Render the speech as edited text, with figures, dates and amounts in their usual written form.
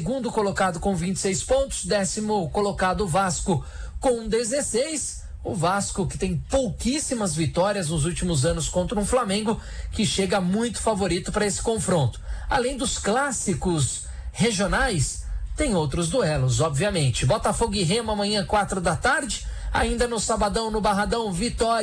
segundo colocado com 26 pontos, 10º colocado Vasco com 16. O Vasco, que tem pouquíssimas vitórias nos últimos anos contra um Flamengo, que chega muito favorito para esse confronto. Além dos clássicos regionais, tem outros duelos, obviamente. Botafogo e Remo amanhã, 4 da tarde. Ainda no sabadão, no Barradão, Vitória